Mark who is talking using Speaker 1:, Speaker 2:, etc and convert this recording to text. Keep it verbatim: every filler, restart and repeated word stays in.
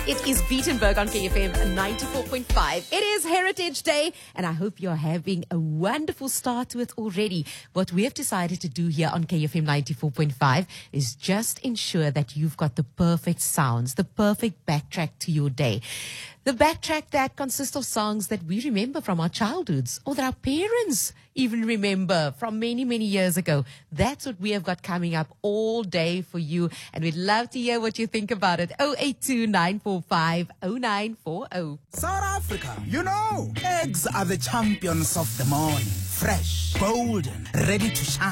Speaker 1: It is Beatenberg on K F M ninety-four point five. It is Heritage Day, and I hope you're having a wonderful start to it already. What we have decided to do here on K F M ninety-four point five is just ensure that you've got the perfect sounds, the perfect backtrack to your day. The backtrack that consists of songs that we remember from our childhoods or that our parents even remember from many, many years ago. That's what we have got coming up all day for you. And we'd love to hear what you think about it. oh eight two, nine four five, oh nine four oh.
Speaker 2: South Africa, you know, eggs are the champions of the morning. Fresh, golden, ready to shine.